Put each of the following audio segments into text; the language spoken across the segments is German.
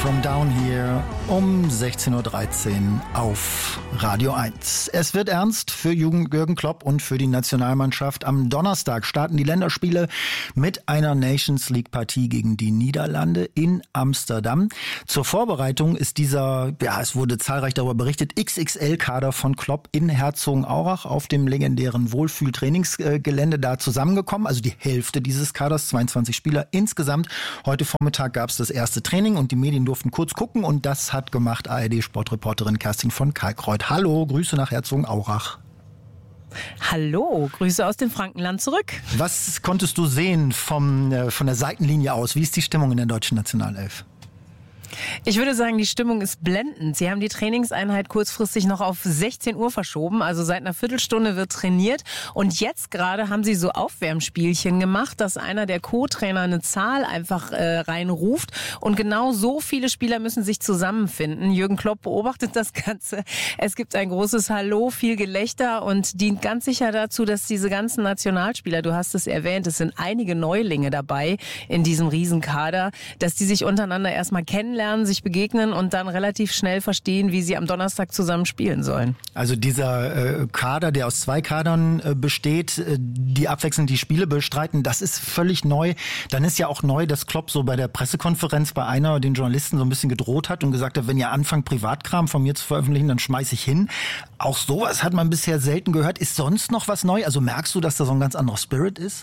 From Down Here um 16.13 Uhr auf Radio 1. Es wird ernst für Jürgen Klopp und für die Nationalmannschaft. Am Donnerstag starten die Länderspiele mit einer Nations League Partie gegen die Niederlande in Amsterdam. Zur Vorbereitung ist es wurde zahlreich darüber berichtet, XXL-Kader von Klopp in Herzogenaurach auf dem legendären Wohlfühl-Trainingsgelände da zusammengekommen. Also die Hälfte dieses Kaders, 22 Spieler insgesamt. Heute Vormittag gab es das erste Training und die Medien durften kurz gucken und das hat gemacht ARD-Sportreporterin Kerstin von Kalkreuth. Hallo, Grüße nach Herzogenaurach. Hallo, Grüße aus dem Frankenland zurück. Was konntest du sehen von der Seitenlinie aus? Wie ist die Stimmung in der deutschen Nationalelf? Ich würde sagen, die Stimmung ist blendend. Sie haben die Trainingseinheit kurzfristig noch auf 16 Uhr verschoben. Also seit einer Viertelstunde wird trainiert. Und jetzt gerade haben sie so Aufwärmspielchen gemacht, dass einer der Co-Trainer eine Zahl einfach reinruft. Und genau so viele Spieler müssen sich zusammenfinden. Jürgen Klopp beobachtet das Ganze. Es gibt ein großes Hallo, viel Gelächter und dient ganz sicher dazu, dass diese ganzen Nationalspieler, du hast es erwähnt, es sind einige Neulinge dabei in diesem Riesenkader, dass die sich untereinander erstmal kennenlernen, sich begegnen und dann relativ schnell verstehen, wie sie am Donnerstag zusammen spielen sollen. Also dieser Kader, der aus 2 Kadern besteht, die abwechselnd die Spiele bestreiten, das ist völlig neu. Dann ist ja auch neu, dass Klopp so bei der Pressekonferenz bei einer den Journalisten so ein bisschen gedroht hat und gesagt hat, wenn ihr anfangt, Privatkram von mir zu veröffentlichen, dann schmeiß ich hin. Auch sowas hat man bisher selten gehört. Ist sonst noch was neu? Also merkst du, dass da so ein ganz anderer Spirit ist?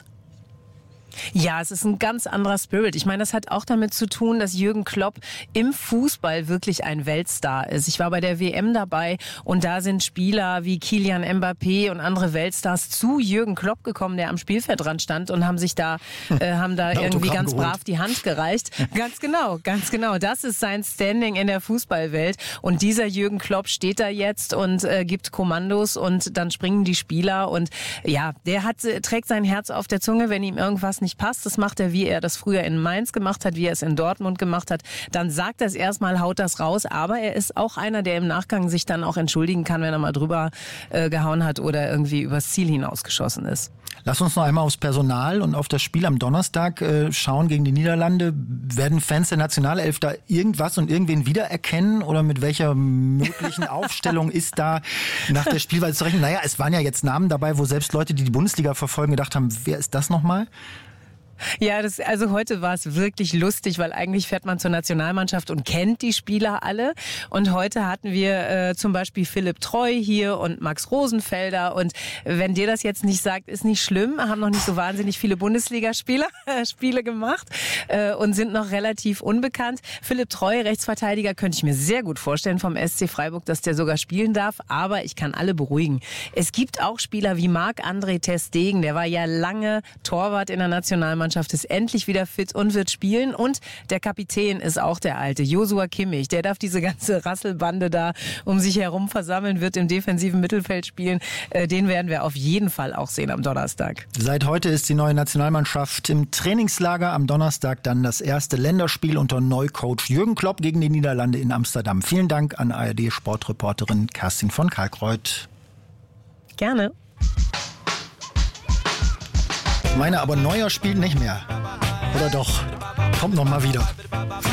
Ja, es ist ein ganz anderer Spirit. Ich meine, das hat auch damit zu tun, dass Jürgen Klopp im Fußball wirklich ein Weltstar ist. Ich war bei der WM dabei und da sind Spieler wie Kylian Mbappé und andere Weltstars zu Jürgen Klopp gekommen, der am Spielfeldrand stand und haben sich da irgendwie ganz geholt. Brav die Hand gereicht. Ganz genau. Das ist sein Standing in der Fußballwelt. Und dieser Jürgen Klopp steht da jetzt und gibt Kommandos und dann springen die Spieler und ja, der trägt sein Herz auf der Zunge, wenn ihm irgendwas nicht passt. Das macht er, wie er das früher in Mainz gemacht hat, wie er es in Dortmund gemacht hat. Dann sagt er es erstmal, haut das raus. Aber er ist auch einer, der im Nachgang sich dann auch entschuldigen kann, wenn er mal drüber gehauen hat oder irgendwie übers Ziel hinausgeschossen ist. Lass uns noch einmal aufs Personal und auf das Spiel am Donnerstag schauen gegen die Niederlande. Werden Fans der Nationalelf da irgendwas und irgendwen wiedererkennen oder mit welcher möglichen Aufstellung ist da nach der Spielweise zu rechnen? Naja, es waren ja jetzt Namen dabei, wo selbst Leute, die die Bundesliga verfolgen, gedacht haben, wer ist das nochmal? Ja, also heute war es wirklich lustig, weil eigentlich fährt man zur Nationalmannschaft und kennt die Spieler alle. Und heute hatten wir zum Beispiel Philipp Treu hier und Max Rosenfelder. Und wenn dir das jetzt nicht sagt, ist nicht schlimm. Haben noch nicht so wahnsinnig viele Bundesligaspiele gemacht und sind noch relativ unbekannt. Philipp Treu, Rechtsverteidiger, könnte ich mir sehr gut vorstellen vom SC Freiburg, dass der sogar spielen darf. Aber ich kann alle beruhigen. Es gibt auch Spieler wie Marc-André ter Stegen. Der war ja lange Torwart in der Nationalmannschaft. Ist endlich wieder fit und wird spielen. Und der Kapitän ist auch der alte, Joshua Kimmich. Der darf diese ganze Rasselbande da um sich herum versammeln, wird im defensiven Mittelfeld spielen. Den werden wir auf jeden Fall auch sehen am Donnerstag. Seit heute ist die neue Nationalmannschaft im Trainingslager. Am Donnerstag dann das erste Länderspiel unter Neucoach Jürgen Klopp gegen die Niederlande in Amsterdam. Vielen Dank an ARD-Sportreporterin Kerstin von Kalkreuth. Gerne. Ich meine aber, Neuer spielt nicht mehr. Oder doch? Kommt noch mal wieder.